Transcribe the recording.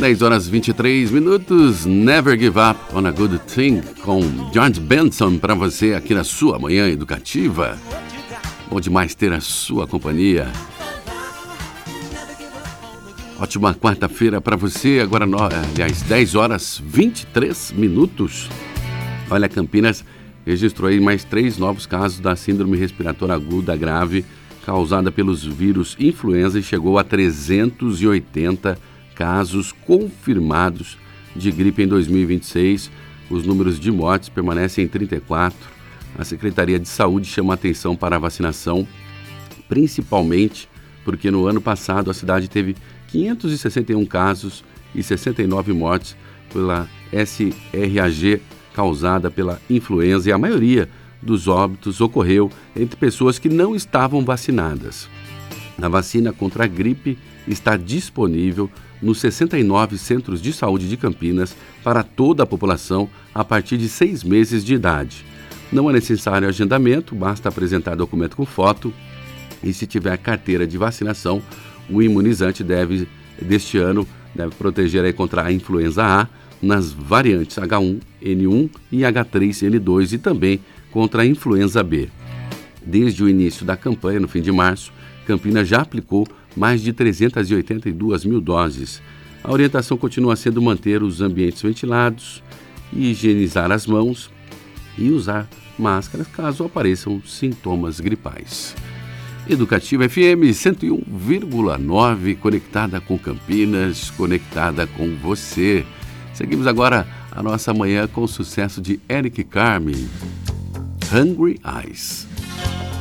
10 horas 23 minutos, Never Give Up on a Good Thing, com George Benson para você aqui na sua manhã educativa. Bom demais ter a sua companhia. Ótima quarta-feira para você, agora, aliás, 10 horas 23 minutos. Olha, Campinas registrou aí mais 3 novos casos da síndrome respiratória aguda grave causada pelos vírus influenza e chegou a 380 casos confirmados de gripe em 2026. Os números de mortes permanecem em 34. A Secretaria de Saúde chama atenção para a vacinação, principalmente porque no ano passado a cidade teve 561 casos e 69 mortes pela SRAG causada pela influenza, e a maioria dos óbitos ocorreu entre pessoas que não estavam vacinadas. A vacina contra a gripe está disponível nos 69 centros de saúde de Campinas para toda a população a partir de 6 meses de idade. Não é necessário agendamento, basta apresentar documento com foto e, se tiver carteira de vacinação, o imunizante deste ano deve proteger aí contra a influenza A nas variantes H1N1 e H3N2 e também contra a influenza B. Desde o início da campanha, no fim de março, Campinas já aplicou mais de 382 mil doses. A orientação continua sendo manter os ambientes ventilados, higienizar as mãos e usar máscaras caso apareçam sintomas gripais. Educativa FM 101,9, conectada com Campinas, conectada com você. Seguimos agora a nossa manhã com o sucesso de Eric Carmen, Hungry Eyes.